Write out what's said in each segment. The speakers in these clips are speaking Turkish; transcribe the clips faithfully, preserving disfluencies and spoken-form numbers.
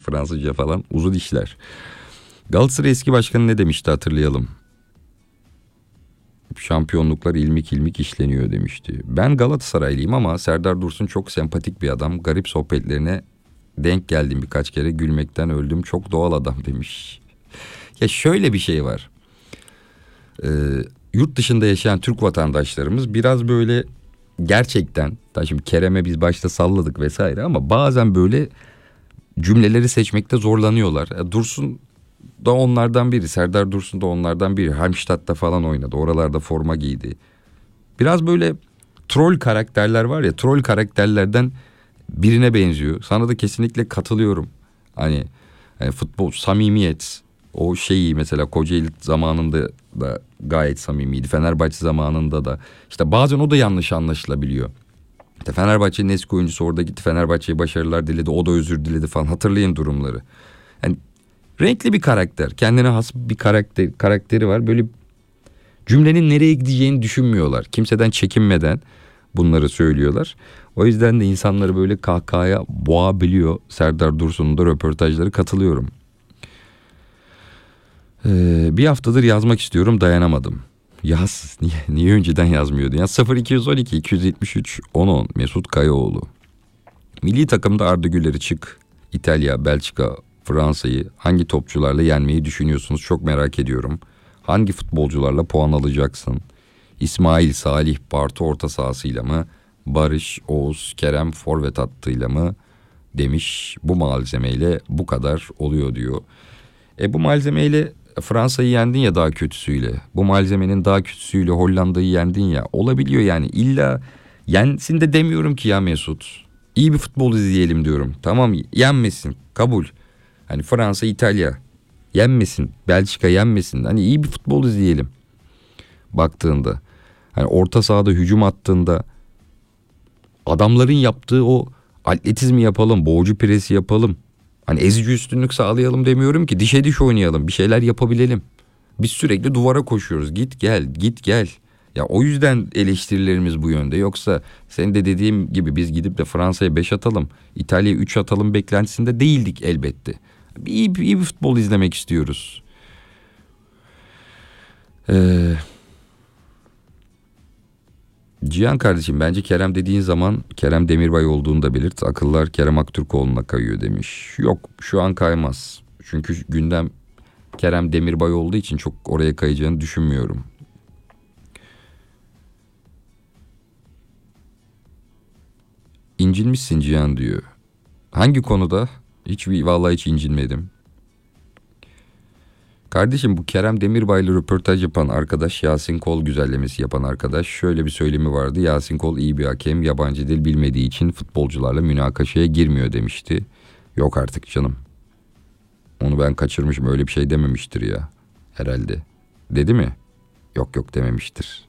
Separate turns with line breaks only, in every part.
Fransızca falan uzun işler. Galatasaray eski başkanı ne demişti hatırlayalım. Şampiyonluklar ilmik ilmik işleniyor demişti. Ben Galatasaraylıyım ama Serdar Dursun çok sempatik bir adam. Garip sohbetlerine denk geldim birkaç kere, gülmekten öldüm. Çok doğal adam demiş. Ya şöyle bir şey var. Ee, yurt dışında yaşayan Türk vatandaşlarımız biraz böyle gerçekten, tabii şimdi Kerem'e biz başta salladık vesaire ama bazen böyle cümleleri seçmekte zorlanıyorlar. E, Dursun da onlardan biri. Serdar Dursun da onlardan biri. Halmstadt'ta falan oynadı. Oralarda forma giydi. Biraz böyle troll karakterler var ya, troll karakterlerden birine benziyor. Sana da kesinlikle katılıyorum. Hani yani futbol, samimiyet, o şeyi mesela Kocaeli zamanında da gayet samimiydi. Fenerbahçe zamanında da. İşte bazen o da yanlış anlaşılabiliyor. İşte Fenerbahçe'nin eski oyuncusu orada gitti, Fenerbahçe'ye başarılar diledi, o da özür diledi falan. Hatırlayın durumları. Yani renkli bir karakter. Kendine has bir karakter, karakteri var. Böyle cümlenin nereye gideceğini düşünmüyorlar. Kimseden çekinmeden bunları söylüyorlar. O yüzden de insanları böyle kahkahaya boğabiliyor. Serdar Dursun'un da röportajları, katılıyorum. Ee, bir haftadır yazmak istiyorum, dayanamadım. Yaz. Niye, niye önceden yazmıyordun? Ya sıfır iki on iki iki yetmiş üç on on Mesut Kayaoğlu. Milli takımda Arda Güler'i çık. İtalya, Belçika, Fransa'yı hangi topçularla yenmeyi düşünüyorsunuz? Çok merak ediyorum. Hangi futbolcularla puan alacaksın? İsmail, Salih, Bartu orta sahasıyla mı? Barış, Oğuz, Kerem forvet hattıyla mı? Demiş. Bu malzemeyle bu kadar oluyor diyor. E bu malzemeyle Fransa'yı yendin ya daha kötüsüyle. Bu malzemenin daha kötüsüyle Hollanda'yı yendin ya. Olabiliyor yani. İlla yensin de demiyorum ki ya Mesut. İyi bir futbol izleyelim diyorum. Tamam, yenmesin. Kabul. Hani Fransa, İtalya yenmesin. Belçika yenmesin. Hani iyi bir futbol izleyelim. Baktığında. Hani orta sahada hücum attığında adamların yaptığı o atletizmi yapalım. Boğucu presi yapalım. Hani ezici üstünlük sağlayalım demiyorum ki. Dişe diş oynayalım. Bir şeyler yapabilelim. Biz sürekli duvara koşuyoruz. Git gel, git gel. Ya o yüzden eleştirilerimiz bu yönde. Yoksa senin de dediğim gibi biz gidip de Fransa'ya beş atalım, İtalya'ya üç atalım beklentisinde değildik elbette. İyi, iyi bir futbol izlemek istiyoruz. Ee, Cihan kardeşim, bence Kerem dediğin zaman Kerem Demirbay olduğunu da belirt. Akıllar Kerem Aktürkoğlu'na kayıyor demiş. Yok, şu an kaymaz. Çünkü gündem Kerem Demirbay olduğu için çok oraya kayacağını düşünmüyorum. İncinmişsin Cihan diyor. Hangi konuda? Hiç vallahi hiç incinmedim. Kardeşim, bu Kerem Demirbay'la röportaj yapan arkadaş, Yasin Kol güzellemesi yapan arkadaş, şöyle bir söylemi vardı. Yasin Kol iyi bir hakem, yabancı dil bilmediği için futbolcularla münakaşaya girmiyor demişti. Yok artık canım. Onu ben kaçırmışım, öyle bir şey dememiştir ya. Herhalde. Dedi mi? Yok yok dememiştir.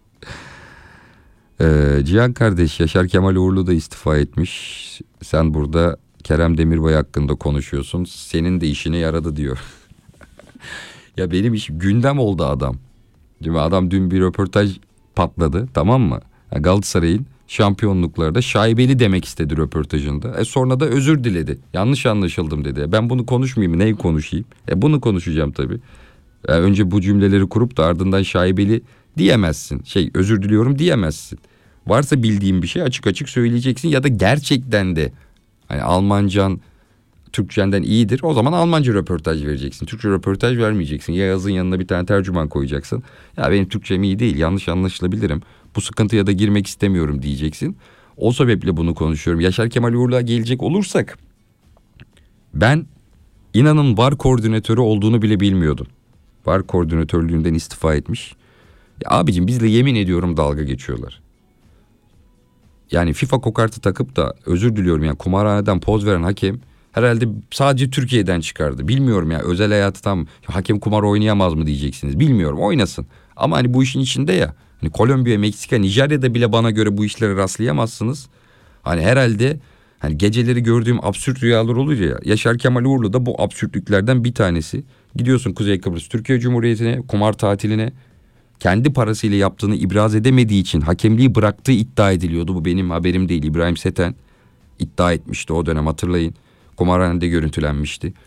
Ee, Cihan kardeş, Yaşar Kemal Uğurlu da istifa etmiş. Sen burada Kerem Demirbay hakkında konuşuyorsun. Senin de işine yaradı diyor. Ya benim iş gündem oldu adam. Şimdi adam dün bir röportaj patladı, tamam mı? Yani Galatasaray'ın şampiyonluklarda şaibeli demek istedi röportajında. E sonra da özür diledi. Yanlış anlaşıldım dedi. Ben bunu konuşmayayım, neyi konuşayım? E bunu konuşacağım tabii. E önce bu cümleleri kurup da ardından şaibeli diyemezsin. Şey, özür diliyorum diyemezsin. Varsa bildiğin bir şey açık açık söyleyeceksin ya da gerçekten de hani Almancan Türkçenden iyidir. O zaman Almanca röportaj vereceksin. Türkçe röportaj vermeyeceksin. Ya yazın yanına bir tane tercüman koyacaksın. Ya benim Türkçem iyi değil, yanlış anlaşılabilirim. Bu sıkıntıya da girmek istemiyorum diyeceksin. O sebeple bunu konuşuyorum. Yaşar Kemal Uğurlu'ya gelecek olursak, ben inanın VAR koordinatörü olduğunu bile bilmiyordum. VAR koordinatörlüğünden istifa etmiş. Ya abicim, bizle yemin ediyorum dalga geçiyorlar. Yani FIFA kokartı takıp da özür diliyorum yani kumarhaneden poz veren hakem herhalde sadece Türkiye'den çıkardı. Bilmiyorum ya, özel hayatı tam hakem kumar oynayamaz mı diyeceksiniz. Bilmiyorum, oynasın. Ama hani bu işin içinde ya. Hani Kolombiya, Meksika, Nijerya'da bile bana göre bu işlere rastlayamazsınız. Hani herhalde hani geceleri gördüğüm absürt rüyalar olur ya. Yaşar Kemal Uğurlu da bu absürtlüklerden bir tanesi. Gidiyorsun Kuzey Kıbrıs Türkiye Cumhuriyeti'ne, kumar tatiline. Kendi parasıyla yaptığını ibraz edemediği için hakemliği bıraktığı iddia ediliyordu. Bu benim haberim değil. İbrahim Seten iddia etmişti o dönem, hatırlayın. Kumarhanede görüntülenmişti.